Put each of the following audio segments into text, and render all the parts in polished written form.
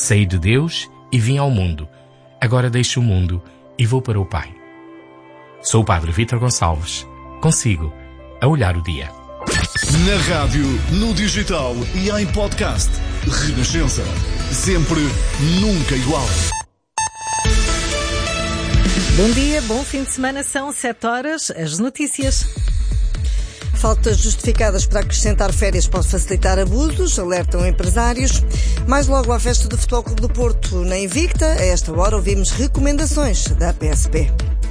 Saí de Deus e vim ao mundo. Agora deixo o mundo e vou para o Pai. Sou o Padre Vítor Gonçalves. Consigo, a olhar o dia. Na rádio, no digital e em podcast. Renascença. Sempre, nunca igual. Bom dia, bom fim de semana. São 7 horas. As notícias. Faltas justificadas para acrescentar férias pode facilitar abusos, alertam empresários. Mais logo à festa do Futebol Clube do Porto, na Invicta, a esta hora ouvimos recomendações da PSP.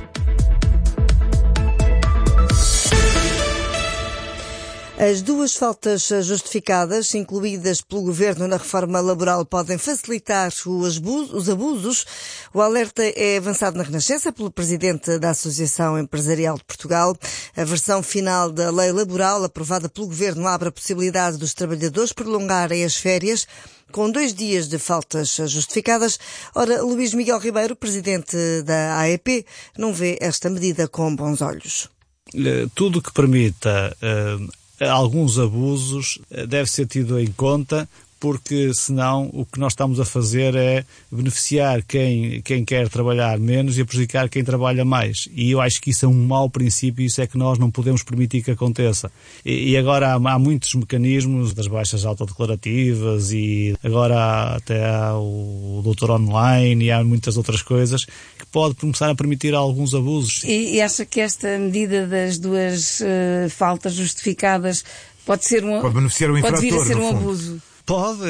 As duas faltas justificadas, incluídas pelo Governo na reforma laboral, podem facilitar os abusos. O alerta é avançado na Renascença pelo Presidente da Associação Empresarial de Portugal. A versão final da lei laboral, aprovada pelo Governo, abre a possibilidade dos trabalhadores prolongarem as férias com 2 dias de faltas justificadas. Ora, Luís Miguel Ribeiro, Presidente da AEP, não vê esta medida com bons olhos. Tudo que permita alguns abusos deve ser tido em conta, porque senão o que nós estamos a fazer é beneficiar quem quer trabalhar menos e a prejudicar quem trabalha mais. E eu acho que isso é um mau princípio e isso é que nós não podemos permitir que aconteça. E agora há muitos mecanismos das baixas autodeclarativas e agora até há o doutor online e há muitas outras coisas que pode começar a permitir alguns abusos. E acha que esta medida das duas faltas justificadas pode beneficiar o infrator, pode vir a ser um abuso? Pode.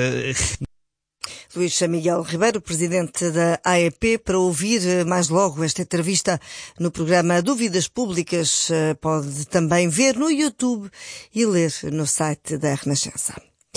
Luís Miguel Ribeiro, Presidente da AEP, para ouvir mais logo esta entrevista no programa Dúvidas Públicas, pode também ver no YouTube e ler no site da Renascença.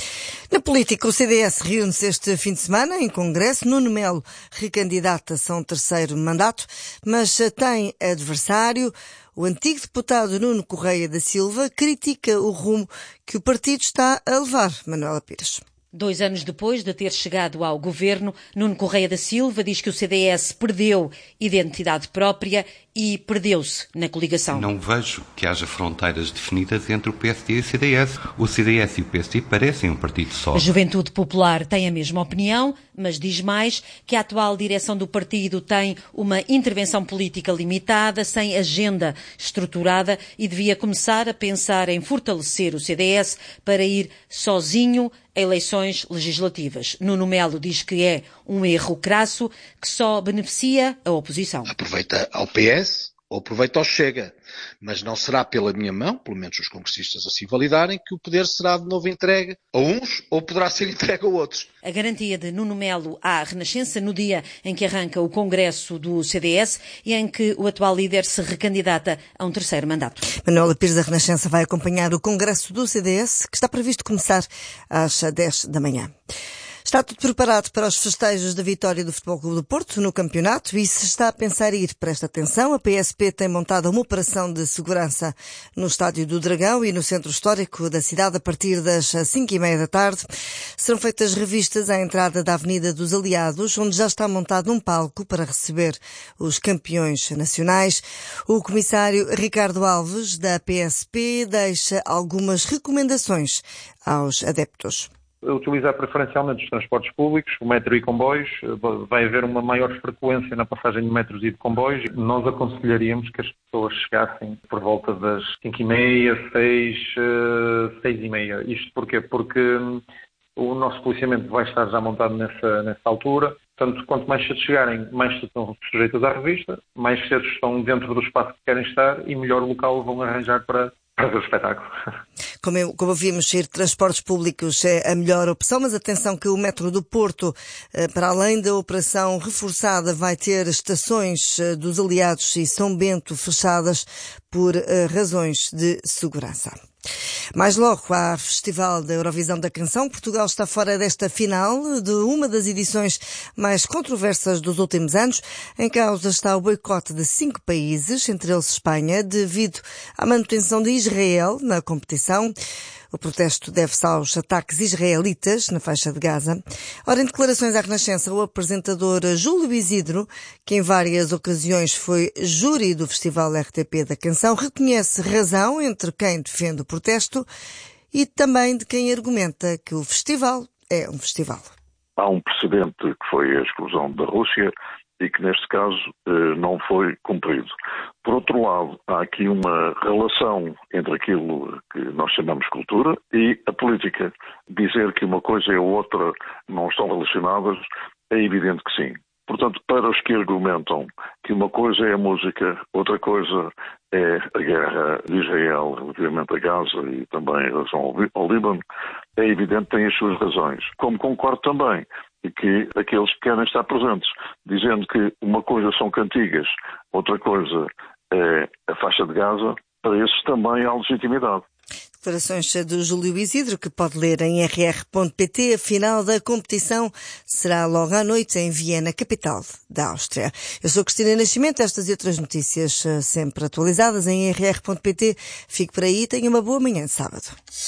Na política, o CDS reúne-se este fim de semana em Congresso. Nuno Melo recandidata-se a um 3º mandato, mas tem adversário. O antigo deputado Nuno Correia da Silva critica o rumo que o partido está a levar. Manuela Pires. 2 anos depois de ter chegado ao governo, Nuno Correia da Silva diz que o CDS perdeu identidade própria e perdeu-se na coligação. Não vejo que haja fronteiras definidas entre o PSD e o CDS. O CDS e o PSD parecem um partido só. A Juventude Popular tem a mesma opinião, mas diz mais que a atual direção do partido tem uma intervenção política limitada, sem agenda estruturada e devia começar a pensar em fortalecer o CDS para ir sozinho a eleições legislativas. Nuno Melo diz que é um erro crasso que só beneficia a oposição. Aproveita ao PS ou aproveita ao Chega, mas não será pela minha mão, pelo menos os congressistas assim validarem, que o poder será de novo entregue a uns ou poderá ser entregue a outros. A garantia de Nuno Melo à Renascença no dia em que arranca o Congresso do CDS e em que o atual líder se recandidata a um 3º mandato. Manuela Pires da Renascença vai acompanhar o Congresso do CDS, que está previsto começar às 10 da manhã. Está tudo preparado para os festejos da vitória do Futebol Clube do Porto no campeonato e se está a pensar ir, presta atenção, a PSP tem montado uma operação de segurança no Estádio do Dragão e no centro histórico da cidade a partir das 5:30 da tarde. Serão feitas revistas à entrada da Avenida dos Aliados, onde já está montado um palco para receber os campeões nacionais. O comissário Ricardo Alves, da PSP, deixa algumas recomendações aos adeptos. Utilizar preferencialmente os transportes públicos, o metro e comboios. Vai haver uma maior frequência na passagem de metros e de comboios. Nós aconselharíamos que as pessoas chegassem por volta das 5:30, 6:30. Isto porquê? Porque o nosso policiamento vai estar já montado nessa altura. Portanto, quanto mais cedo chegarem, mais cedo estão sujeitos à revista, mais cedo estão dentro do espaço que querem estar e melhor local vão arranjar para ver o espetáculo. Como vimos, ir de transportes públicos é a melhor opção, mas atenção que o metro do Porto, para além da operação reforçada, vai ter estações dos Aliados e São Bento fechadas por razões de segurança. Mais logo, há Festival da Eurovisão da Canção. Portugal está fora desta final de uma das edições mais controversas dos últimos anos. Em causa está o boicote de 5 países, entre eles Espanha, devido à manutenção de Israel na competição. O protesto deve-se aos ataques israelitas na faixa de Gaza. Ora, em declarações à Renascença, o apresentador Júlio Isidro, que em várias ocasiões foi júri do Festival RTP da Canção, reconhece razão entre quem defende o protesto e também de quem argumenta que o festival é um festival. há um precedente que foi a exclusão da Rússia e que neste caso não foi cumprido. Por outro lado, há aqui uma relação entre aquilo que nós chamamos cultura e a política. Dizer que uma coisa e a outra não estão relacionadas é evidente que sim. Portanto, para os que argumentam que uma coisa é a música, outra coisa é a guerra de Israel relativamente a Gaza e também em relação ao Líbano, é evidente que têm as suas razões. Como concordo também que aqueles que querem estar presentes, dizendo que uma coisa são cantigas, outra coisa é a faixa de Gaza, para esses também há legitimidade. Declarações do Júlio Isidro, que pode ler em rr.pt. A final da competição será logo à noite em Viena, capital da Áustria. Eu sou Cristina Nascimento. Estas e outras notícias sempre atualizadas em rr.pt. Fique por aí e tenha uma boa manhã de sábado.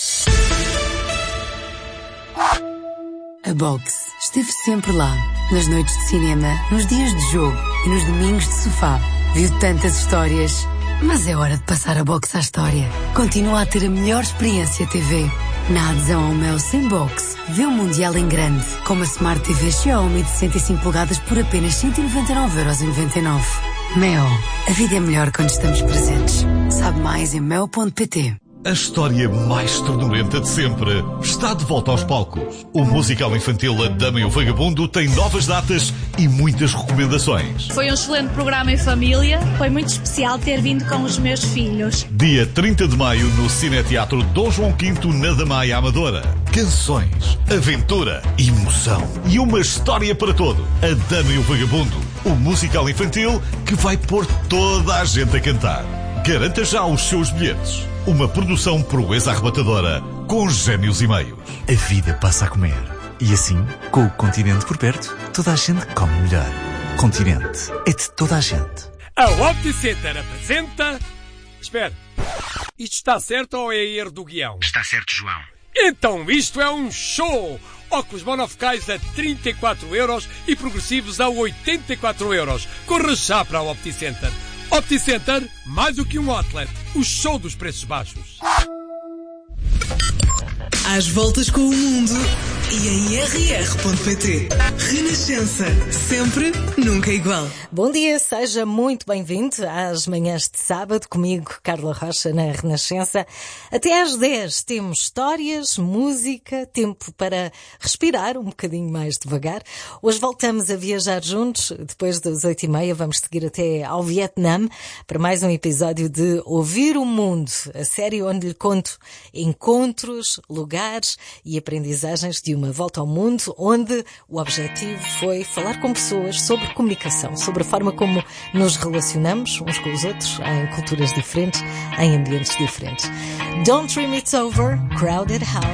A Box esteve sempre lá, nas noites de cinema, nos dias de jogo e nos domingos de sofá. Viu tantas histórias, mas é hora de passar a Box à história. Continua a ter a melhor experiência TV. Na adesão ao Mel sem Box, vê o Mundial em grande, com uma Smart TV Xiaomi de 65 polegadas por apenas 199,99€. Mel, a vida é melhor quando estamos presentes. Sabe mais em mel.pt. A história mais ternurenta de sempre está de volta aos palcos. O musical infantil A Dama e o Vagabundo tem novas datas e muitas recomendações. Foi um excelente programa em família. Foi muito especial ter vindo com os meus filhos. Dia 30 de maio no Cineteatro Dom João V na Damaia Amadora. Canções, aventura, emoção e uma história para todo. A Dama e o Vagabundo, o musical infantil que vai pôr toda a gente a cantar. Garanta já os seus bilhetes. Uma produção proeza arrebatadora com génios e meios. A vida passa a comer. E assim, com o Continente por perto, toda a gente come melhor. Continente é de toda a gente. A OptiCenter apresenta... Espera, isto está certo ou é erro do guião? Está certo, João. Então isto é um show! Óculos monofocais a 34€ e progressivos a 84€. Corra já para a OptiCenter. OptiCenter, mais do que um outlet, o show dos preços baixos. Às voltas com o mundo e em rr.pt. Renascença, sempre, nunca igual. Bom dia, seja muito bem-vindo às manhãs de sábado, comigo, Carla Rocha, na Renascença. Até às 10 temos histórias, música, tempo para respirar um bocadinho mais devagar. Hoje voltamos a viajar juntos, depois das 8h30 vamos seguir até ao Vietnã para mais um episódio de Ouvir o Mundo, a série onde lhe conto encontros, lugares e aprendizagens de uma volta ao mundo, onde o objetivo foi falar com pessoas sobre comunicação, sobre a forma como nos relacionamos uns com os outros, em culturas diferentes, em ambientes diferentes. Don't Dream It's Over, Crowded House.